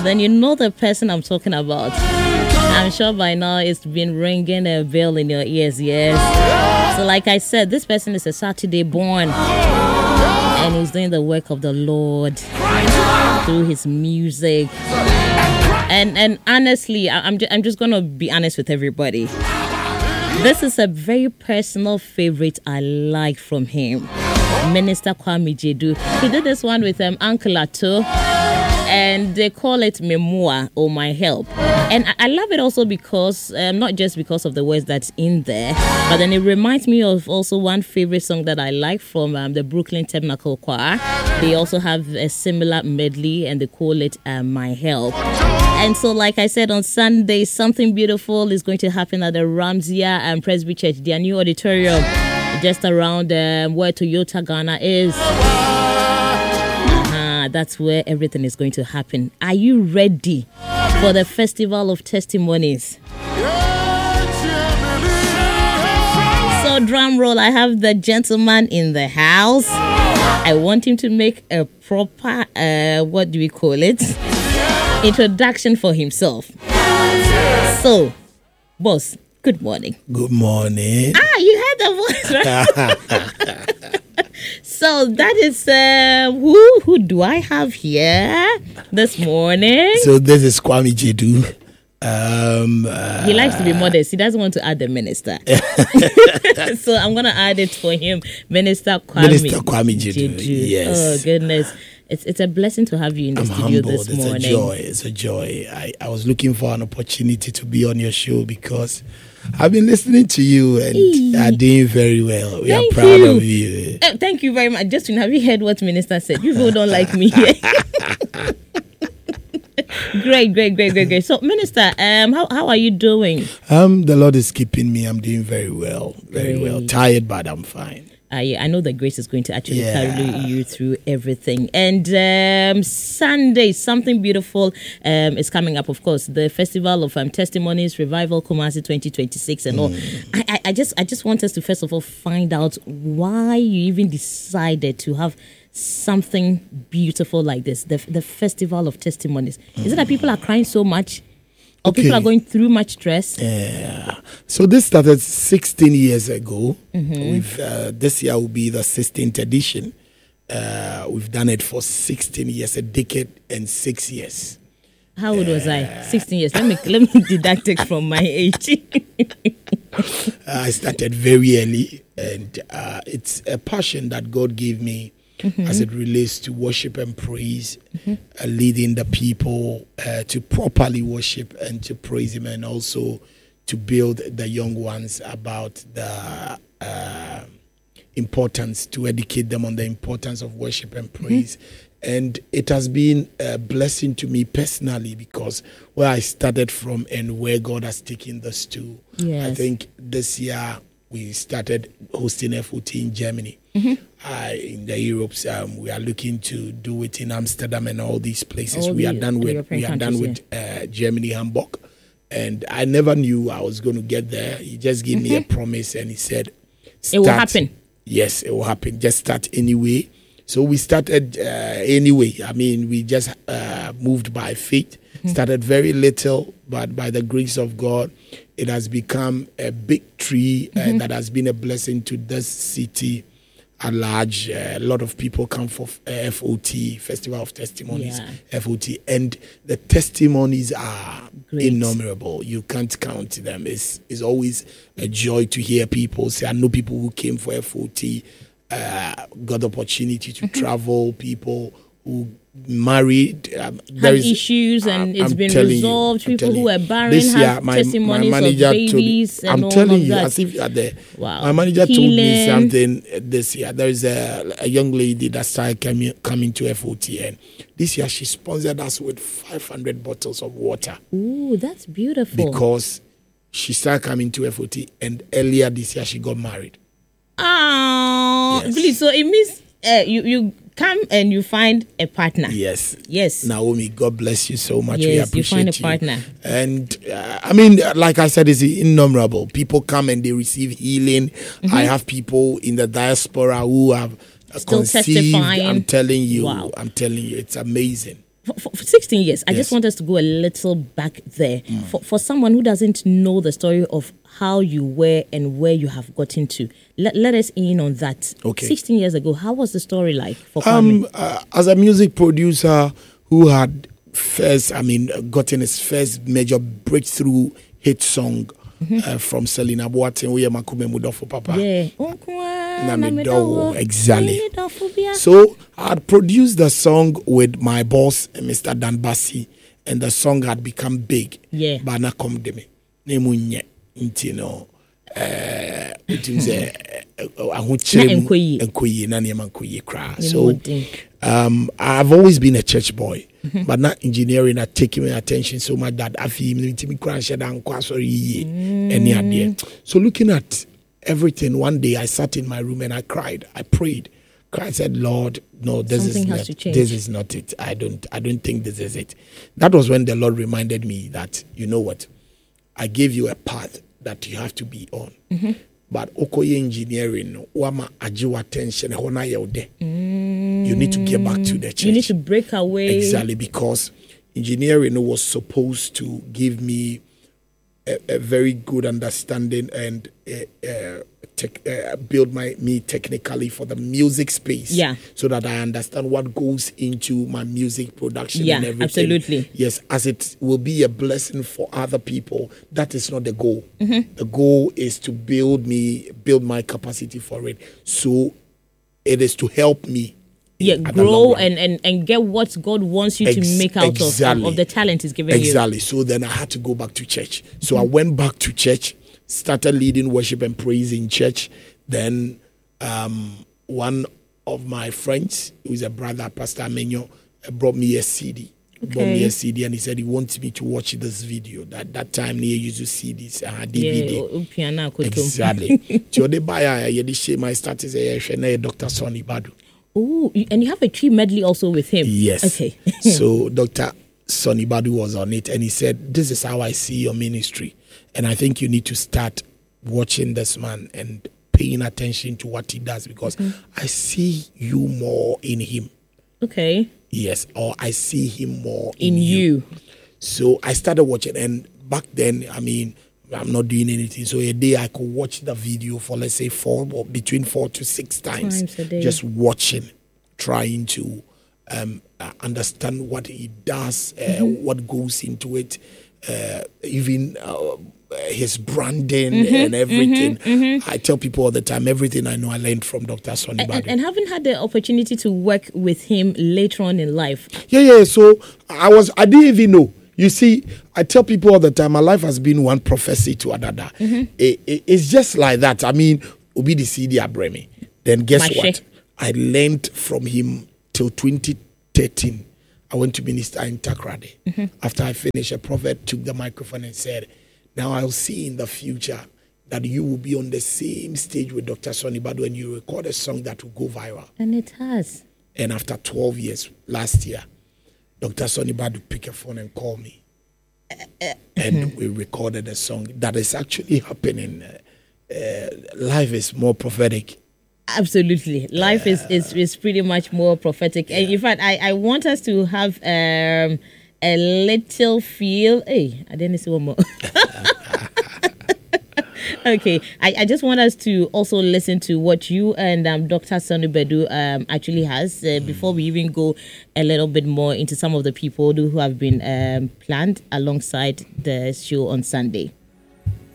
then you know the person I'm talking about. I'm sure by now it's been ringing a bell in your ears, yes. So like I said, this person is a Saturday born. And he's doing the work of the Lord through his music. And honestly, I'm just going to be honest with everybody. This is a very personal favorite I like from him. Minister Kwame Jedu. He did this one with Uncle Ato. And they call it Memoir or My Help. And I love it also because, not just because of the words that's in there, but then it reminds me of also one favorite song that I like from the Brooklyn Tabernacle Choir. They also have a similar medley and they call it My Help. And so, like I said, on Sunday, something beautiful is going to happen at the Ramsia Presby Church, their new auditorium, just around where Toyota Ghana is. That's where everything is going to happen. Are you ready for the Festival of Testimonies? So drum roll, I have the gentleman in the house. I want him to make a proper, what do we call it? Introduction for himself. So, boss, good morning. Good morning. You heard the voice, right? So that is who do I have here this morning? So this is Kwame Jedu. He likes to be modest. He doesn't want to add the minister. So I'm going to add it for him. Minister Kwame Jedu. Yes. Oh, goodness. It's a blessing to have you in the studio this morning. It's a joy. I was looking for an opportunity to be on your show because I've been listening to you and are doing very well. We are proud of you. Thank you very much. Justin, have you heard what Minister said? You people don't like me. Great. So, Minister, how are you doing? The Lord is keeping me. I'm doing very well. Very well. Tired, but I'm fine. I know that grace is going to actually carry you through everything. And Sunday, something beautiful is coming up. Of course, the Festival of Testimonies, Revival Kumasi 2026 and all. I just want us to first of all find out why you even decided to have something beautiful like this, the Festival of Testimonies. Is it that people are crying so much? Or people are going through much stress? Yeah. So this started 16 years ago. This year will be the 16th edition. We've done it for 16 years, a decade and 6 years. How old was I? 16 years. Let me deduct it from my age. I started very early, and it's a passion that God gave me as it relates to worship and praise, leading the people to properly worship and to praise Him, and also to build the young ones about the importance, to educate them on the importance of worship and praise. And it has been a blessing to me personally because where I started from and where God has taken us to. Yes. I think this year we started hosting FOT in Germany. In the Europes, we are looking to do it in Amsterdam and all these places. We are done with Germany, Hamburg, and I never knew I was going to get there. He just gave me a promise, and he said, "It will happen." Yes, it will happen. Just start anyway. So we started anyway. I mean, we just moved by faith. Started very little, but by the grace of God, it has become a big tree that has been a blessing to this city at large. A lot of people come for FOT, Festival of Testimonies, FOT, and the testimonies are innumerable. You can't count them. It's always a joy to hear people say, I know people who came for FOT, got the opportunity to travel, people who married, had issues and it's been resolved. People who are barren have testimonies my of babies and I'm all telling of you, that. as if you are there. Wow. My manager told me something this year. There is a young lady that started coming to FOT, and this year she sponsored us with 500 bottles of water. Ooh, that's beautiful. Because she started coming to FOT, and earlier this year she got married. Oh, yes. Really? So it means you come and you find a partner. Yes. Naomi, God bless you so much. We appreciate you find a partner. And I mean, like I said, it's innumerable. People come and they receive healing. I have people in the diaspora who have still conceived. Testifying. I'm telling you, wow. it's amazing. For 16 years, I Yes. just want us to go a little back there. For someone who doesn't know the story of how you were and where you have gotten to, let us in on that. Okay. 16 years ago, how was the story like for Kwame? As a music producer who had gotten his first major breakthrough hit song from Selena Boateng, we Makume Mudofo Papa. Yeah. Namidowo, exactly. So I had produced the song with my boss, Mr. Dan Bassi, and the song had become big. Yeah. But na come to me. Nemunye, intino. So I've always been a church boy, but not engineering had taken my attention so much that I feel any idea. So looking at everything, one day I sat in my room and I cried. I prayed. I said, Lord, no, this is not it. I don't think this is it. That was when the Lord reminded me that, you know what, I gave you a path that you have to be on. But Okoye engineering, wama ajiwa attention, you need to get back to the church. You need to break away. Exactly, because engineering was supposed to give me a very good understanding and build me technically for the music space. Yeah. So that I understand what goes into my music production Yeah, and everything. absolutely. Yes, as it will be a blessing for other people. That is not the goal. The goal is to build my capacity for it. So it is to help me. Yeah, grow and get what God wants you to make out of the talent He's given you. Exactly. So then I had to go back to church. So I went back to church, started leading worship and praise in church. Then one of my friends, who is a brother, Pastor Amenyo, brought me a CD. Brought me a CD and he said he wants me to watch this video. That time they used to CDs, DVD. Yeah, Exactly. So they buy my status Dr. Sonny Badu. Oh, and you have a tree medley also with him. Yes. Okay. So Dr. Sonny Badu was on it and he said, this is how I see your ministry. And I think you need to start watching this man and paying attention to what he does because I see you more in him. Okay. Yes, or I see him more in you. So I started watching, and back then, I'm not doing anything. So a day I could watch the video for, let's say, between 4 to 6 times a day. Just watching, trying to understand what he does, what goes into it, even his branding and everything. I tell people all the time, everything I know I learned from Dr. Sonny Badu. And having had the opportunity to work with him later on in life. Yeah. So I didn't even know. You see, I tell people all the time, my life has been one prophecy to another. It's just like that. Obi the CD Abremi. Then guess what? I learned from him till 2013. I went to minister in Takrade. After I finished, a prophet took the microphone and said, now I'll see in the future that you will be on the same stage with Dr. Sonny Badu and you record a song that will go viral. And it has. And after 12 years, last year, Dr. Sonny Badu picked a phone and called me. And we recorded a song that is actually happening. Life is more prophetic. Absolutely. Life is pretty much more prophetic. And in fact, I want us to have a little feel. Hey, I didn't see one more. Okay, I just want us to also listen to what you and Dr. Sonny Badu actually has before we even go a little bit more into some of the people who have been planned alongside the show on Sunday.